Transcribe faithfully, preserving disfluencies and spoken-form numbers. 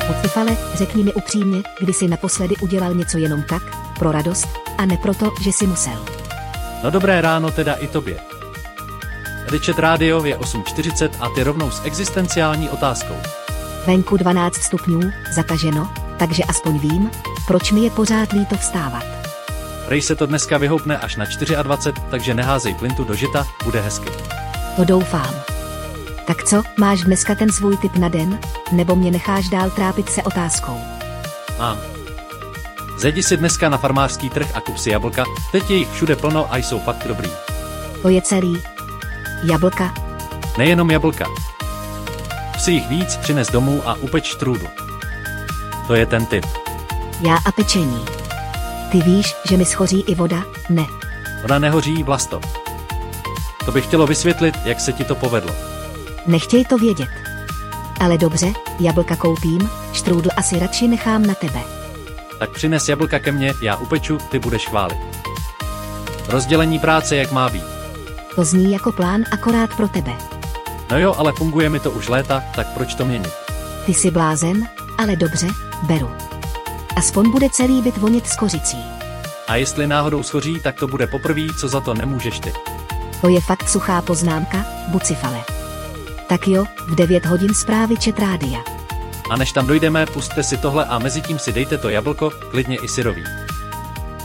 Bucifale, řekni mi upřímně, kdy jsi naposledy udělal něco jenom tak, pro radost, a ne proto, že jsi musel. No dobré ráno teda i tobě. Richard Radio je osm čtyřicet a ty rovnou s existenciální otázkou. Venku dvanáct stupňů, zataženo, takže aspoň vím, proč mi je pořád líto vstávat. Prej se to dneska vyhoupne až na dvacet čtyři, takže neházej plintu do žita, bude hezky. To doufám. Tak co, máš dneska ten svůj tip na den, nebo mě necháš dál trápit se otázkou? Mám. Zajdi si dneska na farmářský trh a kup si jablka, teď je jich všude plno a jsou fakt dobrý. To je celý. Jablka? Nejenom jablka. Si jich víc, přines domů a upeč štrůdl. To je ten tip. Já a pečení. Ty víš, že mi schoří i voda, ne? Ona nehoří, Vlasto. To by chtělo vysvětlit, jak se ti to povedlo. Nechtěj to vědět. Ale dobře, jablka koupím, štrůdl asi radši nechám na tebe. Tak přines jablka ke mně, já upeču, ty budeš chválit. Rozdělení práce jak má být. To zní jako plán akorát pro tebe. No jo, ale funguje mi to už léta, tak proč to měnit? Ty jsi blázen, ale dobře, beru. Aspoň bude celý byt vonit s kořicí. A jestli náhodou schoří, tak to bude poprvé, co za to nemůžeš ty. To je fakt suchá poznámka, Bucifale. Tak jo, v devět hodin zprávy Čet Rádia. A než tam dojdeme, pusťte si tohle a mezitím si dejte to jablko, klidně i syrový.